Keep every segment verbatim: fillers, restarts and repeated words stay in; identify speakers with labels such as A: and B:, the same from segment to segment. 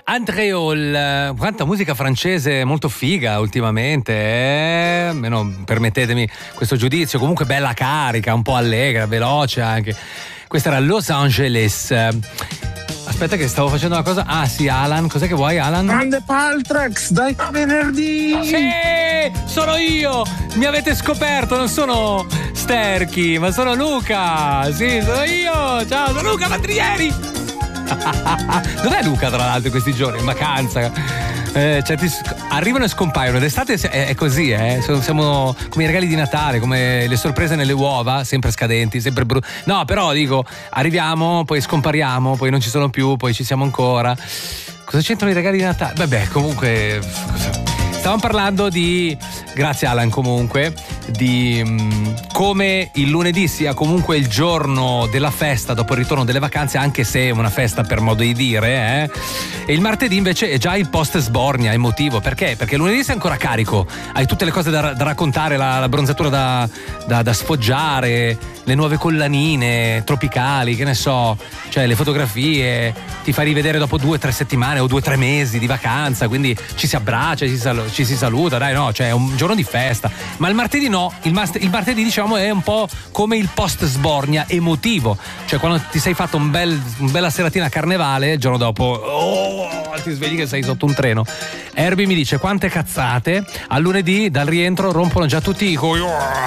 A: Andréol, quanta musica francese molto figa ultimamente, eh? Almeno permettetemi questo giudizio, comunque bella carica, un po' allegra, veloce anche. Questa era Los Angeles. Aspetta che stavo facendo una cosa. Ah sì, Alan, cos'è che vuoi, Alan?
B: Grande Paltrax, dai venerdì!
A: Sì, sono io! Mi avete scoperto, non sono Sterchi, ma sono Luca! Sì, sono io! Ciao, sono Luca Mandrieri! Dov'è Luca tra l'altro in questi giorni? In vacanza? Eh, certi sc- arrivano e scompaiono. D'estate è, è così, eh? Siamo come i regali di Natale, come le sorprese nelle uova, sempre scadenti, sempre brutte. No, però dico, arriviamo, poi scompariamo, poi non ci sono più, poi ci siamo ancora. Cosa c'entrano i regali di Natale? Vabbè, comunque stavamo parlando di, grazie Alan comunque, di mh, come il lunedì sia comunque il giorno della festa dopo il ritorno delle vacanze, anche se è una festa per modo di dire, eh? E il martedì invece è già il post sbornia emotivo. Perché? Perché lunedì sei ancora carico, hai tutte le cose da, da raccontare, la, la bronzatura da, da, da sfoggiare, le nuove collanine tropicali, che ne so, cioè le fotografie, ti fai rivedere dopo due o tre settimane o due o tre mesi di vacanza, quindi ci si abbraccia, ci si, saluta, ci si saluta, dai, no, cioè è un giorno di festa. Ma il martedì no, il, mas- il martedì diciamo è un po' come il post sbornia emotivo, cioè quando ti sei fatto un bel, un bella seratina a carnevale, il giorno dopo oh, ti svegli che sei sotto un treno. Herbie mi dice quante cazzate, al lunedì dal rientro rompono già tutti i co-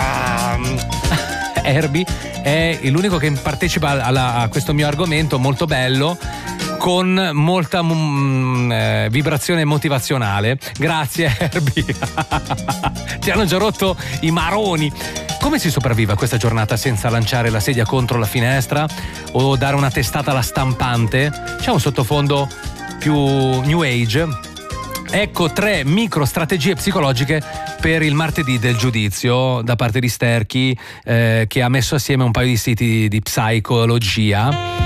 A: Herbie è l'unico che partecipa alla, a questo mio argomento molto bello, con molta mm, eh, vibrazione motivazionale. Grazie Herbie. Ti hanno già rotto i maroni. Come si sopravvive a questa giornata senza lanciare la sedia contro la finestra o dare una testata alla stampante? C'è un sottofondo più new age. Ecco tre micro strategie psicologiche per il martedì del giudizio da parte di Sterchi, eh, che ha messo assieme un paio di siti di psicologia.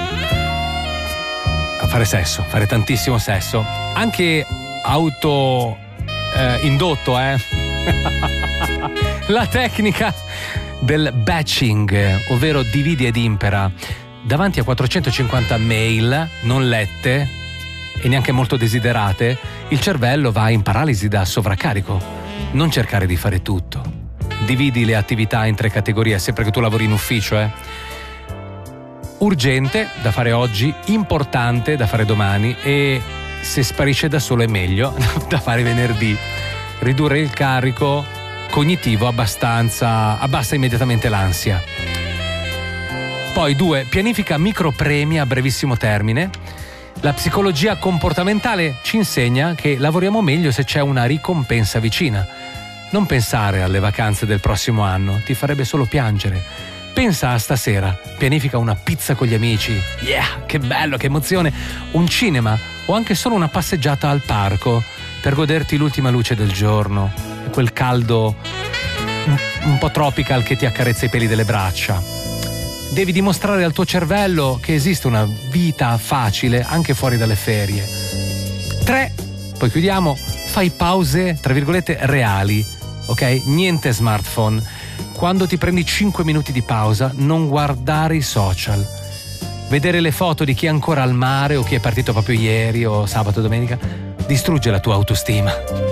A: A fare sesso, fare tantissimo sesso, anche auto eh, indotto, eh. La tecnica del batching, ovvero dividi ed impera. Davanti a quattrocentocinquanta mail non lette e neanche molto desiderate, il cervello va in paralisi da sovraccarico. Non cercare di fare tutto. Dividi le attività in tre categorie, sempre che tu lavori in ufficio, eh. Urgente da fare oggi, importante da fare domani e se sparisce da solo è meglio da fare venerdì. Ridurre il carico cognitivo abbastanza, abbassa immediatamente l'ansia. Poi due, pianifica micropremi a brevissimo termine. La psicologia comportamentale ci insegna che lavoriamo meglio se c'è una ricompensa vicina. Non pensare alle vacanze del prossimo anno, ti farebbe solo piangere. Pensa a stasera, pianifica una pizza con gli amici. Yeah, che bello, che emozione! Un cinema o anche solo una passeggiata al parco per goderti l'ultima luce del giorno e quel caldo un, un po' tropical che ti accarezza i peli delle braccia. Devi dimostrare al tuo cervello che esiste una vita facile anche fuori dalle ferie. Tre, poi chiudiamo, fai pause, tra virgolette, reali, ok? Niente smartphone. Quando ti prendi cinque minuti di pausa, non guardare i social. Vedere le foto di chi è ancora al mare o chi è partito proprio ieri o sabato o domenica distrugge la tua autostima.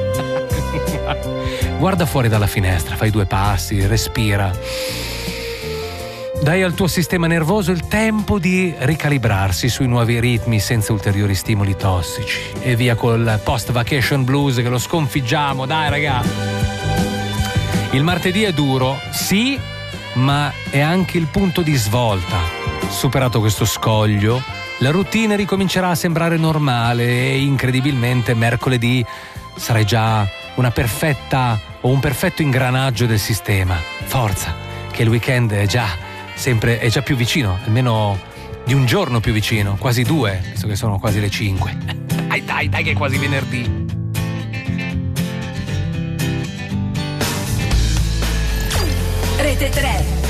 A: Guarda fuori dalla finestra, fai due passi, respira. Dai al tuo sistema nervoso il tempo di ricalibrarsi sui nuovi ritmi senza ulteriori stimoli tossici. E via col post-vacation blues che lo sconfiggiamo, dai raga! Il martedì è duro, sì, ma è anche il punto di svolta. Superato questo scoglio, la routine ricomincerà a sembrare normale e incredibilmente mercoledì sarai già una perfetta o un perfetto ingranaggio del sistema. Forza, che il weekend è già sempre è già più vicino, almeno di un giorno più vicino, quasi due, visto che sono quasi le cinque. Dai, dai, dai che è quasi venerdì.
C: Rete tre.